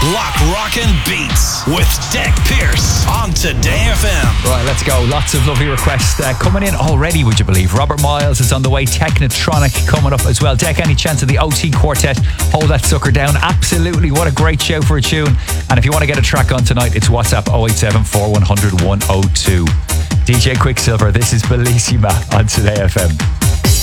Lock Rockin' Beats with Deck Pierce on Today FM. Right, let's go. Lots of lovely requests coming in already, would you believe? Robert Miles is on the way. Technotronic coming up as well. Deck, any chance of the OT Quartet? Hold that sucker down. Absolutely. What a great show for a tune. And if you want to get a track on tonight, it's WhatsApp 0874 100 102. DJ Quicksilver, this is Bellissima on Today FM.